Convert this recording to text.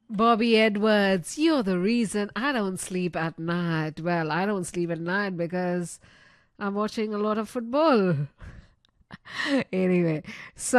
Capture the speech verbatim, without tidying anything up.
Bobby Edwards, you're the reason I don't sleep at night. Well, I don't sleep at night because I'm watching a lot of football. Anyway, so